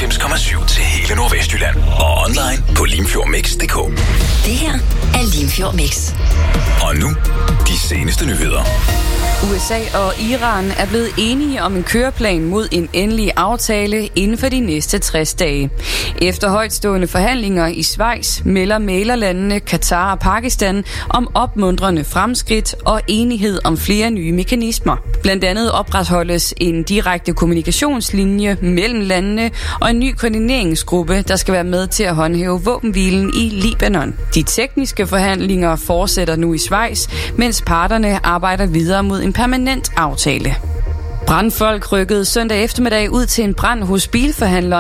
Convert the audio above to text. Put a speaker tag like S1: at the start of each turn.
S1: 99,7 til hele Nordvestjylland. Og online på limfjordmix.dk.
S2: Det her er Limfjord Mix.
S1: Og nu, de seneste nyheder.
S3: USA og Iran er blevet enige om en køreplan mod en endelig aftale inden for de næste 60 dage. Efter højtstående forhandlinger i Schweiz melder mæglerlandene Katar og Pakistan om opmuntrende fremskridt og enighed om flere nye mekanismer. Blandt andet opretholdes en direkte kommunikationslinje mellem landene og en ny koordineringsgruppe, der skal være med til at håndhæve våbenhvilen i Libanon. De tekniske forhandlinger fortsætter nu i Schweiz, mens parterne arbejder videre mod en permanent aftale. Brandfolk rykkede søndag eftermiddag ud til en brand hos bilforhandleren